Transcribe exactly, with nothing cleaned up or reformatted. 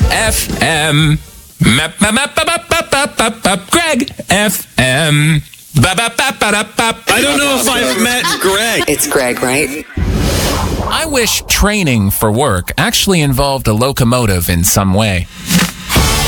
F M. Map, map, map, map, map, map, map, map, Greg F M. Ba, ba, ba, ba, da, ba, I don't know if I've met Greg. It's Greg, right? I wish training for work actually involved a locomotive in some way.